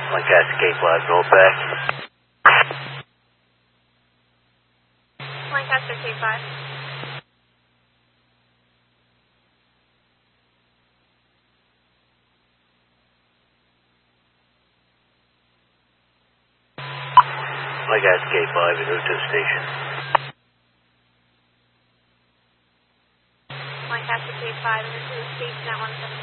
Lancaster K5, go back. Lancaster K5. Lancaster K5, en route to the station. Lancaster K5, and this is station at 170.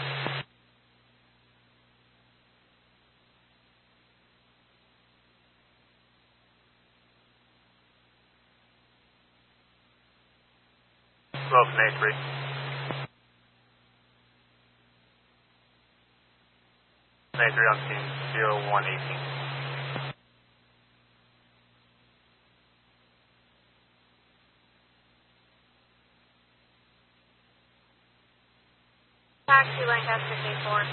From A3. A3 on scene, 0118. Taxi Lancaster K4.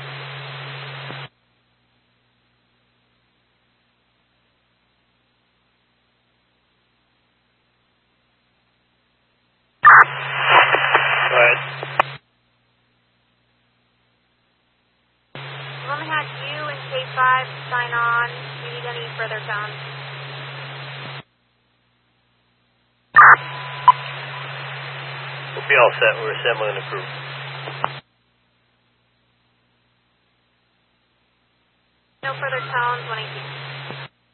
Go ahead. Let me have you and K5 sign on. Do you need any further tone? We'll be all set. We're assembling the crew.